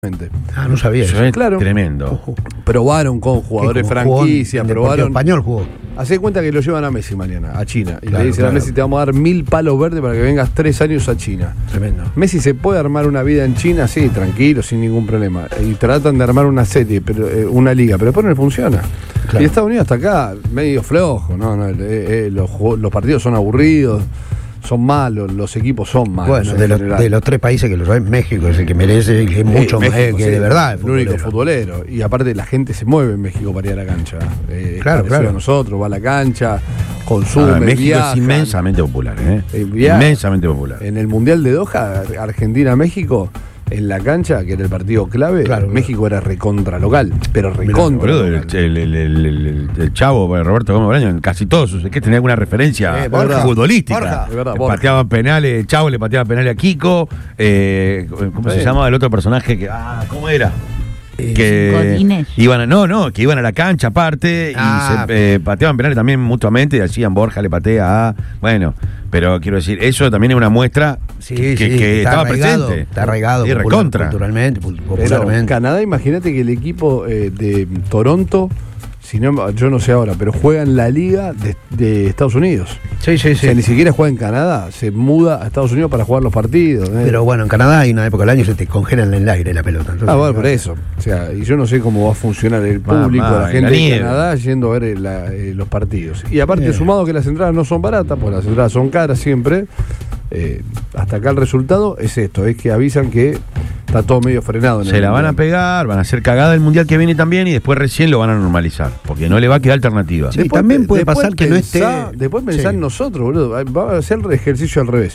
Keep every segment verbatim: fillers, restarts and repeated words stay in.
Ah, no sabía eso. Es Claro. Tremendo. Uh, probaron con jugadores franquicia, probaron. Español jugó. Hacé cuenta que lo llevan a Messi mañana, a China. Y Claro, le dicen claro. a Messi: te vamos a dar mil palos verdes para que vengas tres años a China. Tremendo. Messi se puede armar una vida en China, sí, tranquilo, sin ningún problema. Y tratan de armar una serie, pero eh, una liga, pero después no le funciona. Claro. Y Estados Unidos hasta acá, medio flojo, ¿no? no eh, eh, los, ju- los partidos son aburridos, son malos, los equipos son malos. Bueno, en de los, general. de los tres países que lo saben, México es el que merece, que es mucho Eh, más México, que sí, de verdad. el único futbolero. Y aparte la gente se mueve en México para ir a la cancha. Eh, es Claro, parecido claro. a nosotros, va a la cancha, consume, Ah, México viajan. es inmensamente popular, ¿eh? Eh, viaja. Inmensamente popular. En el Mundial de Doha, Argentina-México, en la cancha, que era el partido clave, Claro, México era recontra local, pero recontra Boludo, el, local. el, el, el, el- el chavo Roberto Gómez Bolaño, en casi todos sus, es que tenía alguna referencia Eh, Borja, futbolística. Borja. Es verdad, Borja. Pateaban penales, el chavo le pateaba penales a Kiko. eh, ¿Cómo se Sí. llamaba el otro personaje? Que, ah, ¿cómo era? Eh, Que Godínez. iban a, no, no, que iban a la cancha aparte Ah. y se eh, pateaban penales también mutuamente y decían Borja le patea a. Bueno, pero quiero decir, eso también es una muestra Sí, que, sí, que está estaba arraigado, presente. Está arraigado Y popular- recontra. culturalmente, pu- Pero popularmente. Canadá, imagínate que el equipo eh, de Toronto, si no, yo no sé ahora, pero juega en la liga de, de Estados Unidos. Sí, sí, O sí. sea, ni siquiera juega en Canadá, se muda a Estados Unidos para jugar los partidos. ¿eh? Pero bueno, en Canadá hay una época del año que se te congela en el aire la pelota. Entonces, Ah, bueno, por eso. O sea, y yo no sé cómo va a funcionar el público, Mamá, la en gente la de nieve. Canadá yendo a ver la- eh, los partidos. Y aparte, Bien. sumado que las entradas no son baratas, pues las entradas son caras siempre. eh, hasta acá el resultado es esto, es que avisan que está todo medio frenado. En Se el la van a Mundial. pegar, van a hacer cagada el mundial que viene también y después recién lo van a normalizar, porque no le va a quedar alternativa. Sí. también puede pasar que no pensá- esté- Después pensar Sí. en nosotros, boludo. Va a hacer el ejercicio al revés.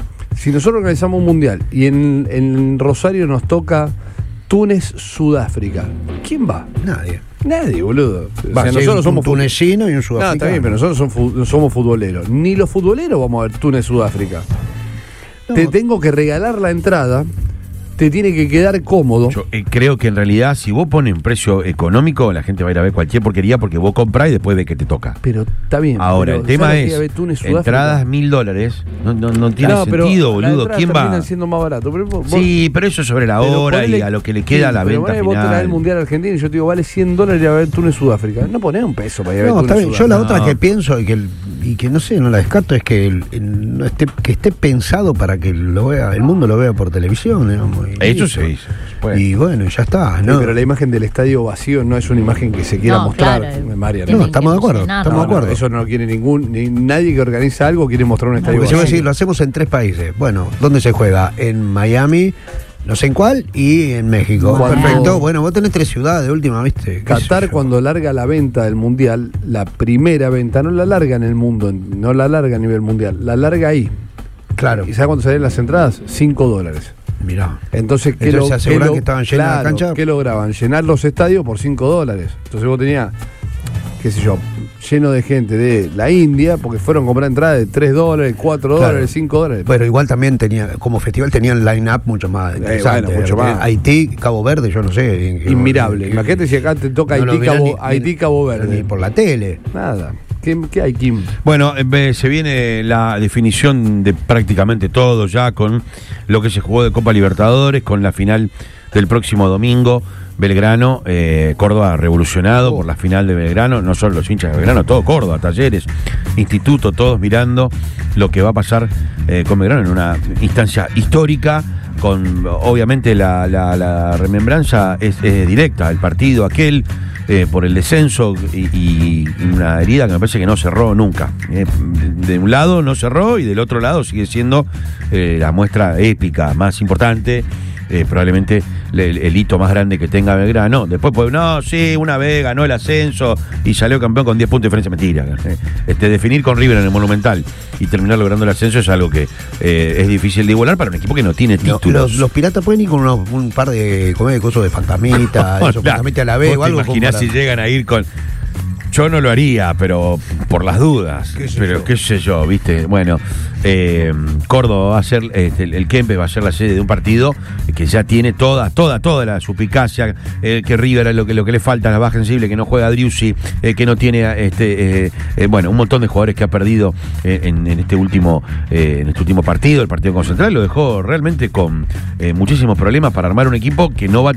Si nosotros organizamos un mundial y en, en Rosario nos toca Túnez, Sudáfrica, ¿quién va? Nadie. Nadie, boludo. O Va, sea, si hay nosotros un, somos un tunecino y un No, sudafricano. está bien, pero nosotros son fu- somos futboleros. Ni los futboleros vamos a ver Túnez, Sudáfrica. No. Te tengo que regalar la entrada, te tiene que quedar cómodo. Yo eh, creo que en realidad si vos pones un precio económico, la gente va a ir a ver cualquier porquería porque vos comprás y después ves que te toca. Pero está bien. Ahora, pero el tema ¿sabes qué? es, A ver, Túnez, Sudáfrica. entradas mil dólares, no, no, no tiene No, pero sentido, las boludo. entradas ¿Quién va? terminan siendo más barato. Pero vos- Sí, pero eso sobre la pero hora ponele- y a lo que le queda sí, la pero venta ponele, vos tenés el final. Mundial Argentino y yo te digo, vale cien dólares ir a ver Túnez, Sudáfrica. No ponés un peso para ir a ver No, Túnez, está bien. Yo Sudáfrica. la otra No. que pienso y que, el- y que no sé, no la descarto es que el- el- no esté, que esté pensado para que lo vea, el mundo lo vea por televisión. ¿no? Y Eso listo. se hizo. Pues. Y bueno, ya está. Sí, ¿no? pero la imagen del estadio vacío no es una imagen que se quiera No, mostrar, claro. Mariana. No, Tienen estamos que de acuerdo, funcionar. estamos No, de no, acuerdo. eso no lo quiere ningún, ni nadie que organiza algo quiere mostrar un estadio Porque si vos vacío. decís, lo hacemos en tres países. Bueno, ¿dónde se juega? En Miami, no sé en cuál, y en México. Cuando- Perfecto. Bueno, vos tenés tres ciudades de última, ¿viste? ¿Qué sé Qatar, yo? cuando larga la venta del mundial, la primera venta, no la larga en el mundo, no la larga a nivel mundial, la larga ahí. Claro. ¿Y sabes cuánto salen las entradas? cinco dólares. Mirá. Entonces, ¿qué, Ellos lo- se aseguran qué lo- que estaban llenas la claro, cancha. ¿qué lograban? Llenar los estadios por cinco dólares. Entonces vos tenías, qué sé yo, lleno de gente de la India, porque fueron a comprar entradas de tres dólares, cuatro Claro. dólares, cinco dólares. Bueno, igual también tenía, como festival tenía un line-up mucho más interesante. bueno, mucho más. Haití, Cabo Verde, yo no sé. Inmirable. Imagínate si acá te toca no lo Haití, verán Cabo, ni- Haití, Cabo Verde. Ni por la tele. Nada. ¿Qué, qué hay, Kim? Bueno, eh, se viene la definición de prácticamente todo ya con lo que se jugó de Copa Libertadores, con la final del próximo domingo. Belgrano, eh, Córdoba revolucionado Oh. por la final de Belgrano, no solo los hinchas de Belgrano, todo Córdoba, Talleres, Instituto, todos mirando lo que va a pasar eh, con Belgrano en una instancia histórica, con obviamente la, la- la remembranza es, es directa, el partido aquel eh, por el descenso y, y una herida que me parece que no cerró nunca. Eh, de un lado no cerró y del otro lado sigue siendo eh, la muestra épica más importante. Eh, probablemente el, el hito más grande que tenga Belgrano. Después, pues, no, sí, una vez ganó el ascenso y salió campeón con diez puntos de diferencia. Mentira. Eh, Este, definir con River en el Monumental y terminar logrando el ascenso es algo que eh, es difícil de igualar para un equipo que no tiene No, títulos. los, los piratas pueden ir con unos- un par de, ¿cómo es? Cosas de fantasmita, Hola. eso, fantasmita a la vez ¿Vos o te algo. imaginás como si para- llegan a ir con... Yo no lo haría, pero por las dudas. ¿Qué sé Pero yo? qué sé yo, viste. Bueno, eh, Córdoba va a ser, este, el, el Kempes va a ser la sede de un partido que ya tiene toda, toda, toda la suspicacia, eh, que River es lo que, lo que le falta, la baja sensible, que no juega Driussi, eh, que no tiene, este, eh, eh, bueno, un montón de jugadores que ha perdido eh, en, en este último, eh, en este último partido, el partido con Central, lo dejó realmente con eh, muchísimos problemas para armar un equipo que no va a